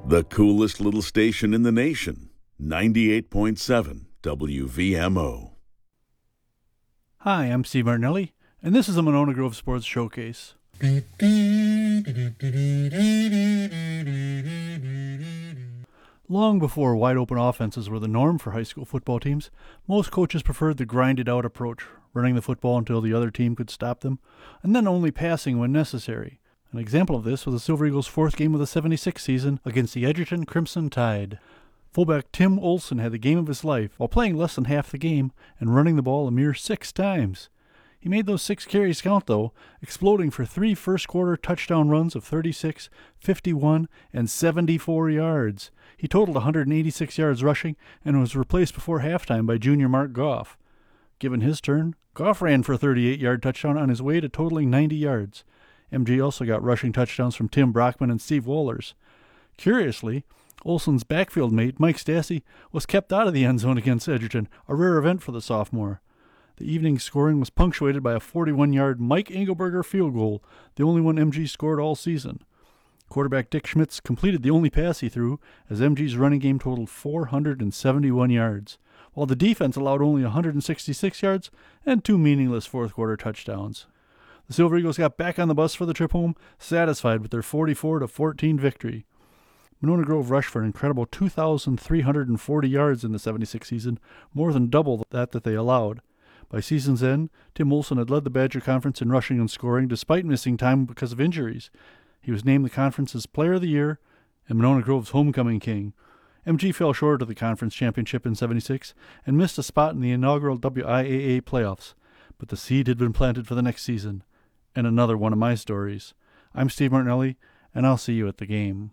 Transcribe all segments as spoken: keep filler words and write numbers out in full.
The coolest little station in the nation, ninety-eight point seven W V M O. Hi, I'm Steve Martinelli, and this is the Monona Grove Sports Showcase. Long before wide-open offenses were the norm for high school football teams, most coaches preferred the grinded-out approach, running the football until the other team could stop them, and then only passing when necessary. An example of this was the Silver Eagles' fourth game of the seventy-six season against the Edgerton Crimson Tide. Fullback Tim Olson had the game of his life while playing less than half the game and running the ball a mere six times. He made those six carries count, though, exploding for three first-quarter touchdown runs of thirty-six, fifty-one, and seventy-four yards. He totaled one hundred eighty-six yards rushing and was replaced before halftime by junior Mark Goff. Given his turn, Goff ran for a thirty-eight-yard touchdown on his way to totaling ninety yards. M G also got rushing touchdowns from Tim Brockman and Steve Wohlers. Curiously, Olson's backfield mate, Mike Stassi, was kept out of the end zone against Edgerton, a rare event for the sophomore. The evening's scoring was punctuated by a forty-one-yard Mike Engelberger field goal, the only one M G scored all season. Quarterback Dick Schmitz completed the only pass he threw, as M G's running game totaled four hundred seventy-one yards, while the defense allowed only one hundred sixty-six yards and two meaningless fourth-quarter touchdowns. The Silver Eagles got back on the bus for the trip home, satisfied with their forty-four to fourteen victory. Monona Grove rushed for an incredible two thousand three hundred forty yards in the seventy-six season, more than double that that they allowed. By season's end, Tim Olson had led the Badger Conference in rushing and scoring despite missing time because of injuries. He was named the conference's Player of the Year and Monona Grove's Homecoming King. M G fell short of the conference championship in seventy-six and missed a spot in the inaugural W I A A playoffs, but the seed had been planted for the next season. And another one of my stories. I'm Steve Martinelli, and I'll see you at the game.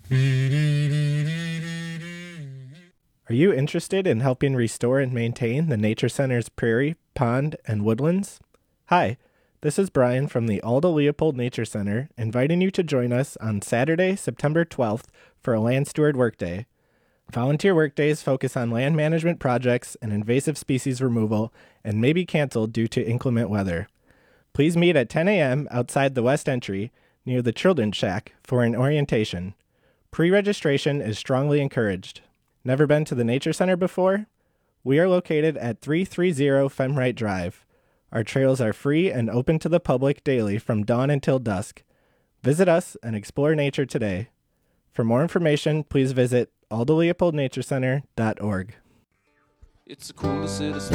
Are you interested in helping restore and maintain the Nature Center's prairie, pond, and woodlands? Hi, this is Brian from the Aldo Leopold Nature Center, inviting you to join us on Saturday, September twelfth for a Land Steward Workday. Volunteer workdays focus on land management projects and invasive species removal and may be canceled due to inclement weather. Please meet at ten a.m. outside the West Entry near the Children's Shack for an orientation. Pre-registration is strongly encouraged. Never been to the Nature Center before? We are located at three thirty Femwright Drive. Our trails are free and open to the public daily from dawn until dusk. Visit us and explore nature today. For more information, please visit aldo leopold nature center dot org. It's the coolest city.